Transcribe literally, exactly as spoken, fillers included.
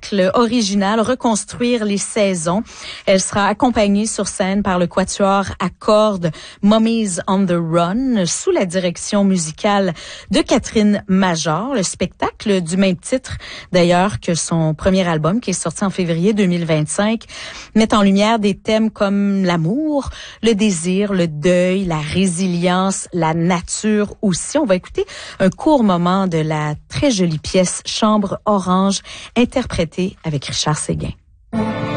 spectacle original, Reconstruire les saisons. Elle sera accompagnée sur scène par le quatuor à cordes Mummies on the Run, sous la direction musicale de Catherine Major. Le spectacle, du même titre d'ailleurs que son premier album, qui est sorti en février deux mille vingt-cinq, met en lumière des thèmes comme l'amour, le désir, le deuil, la résilience, la nature aussi. On va écouter un court moment de la très jolie pièce Chambre orange, interprétée avec Richard Séguin.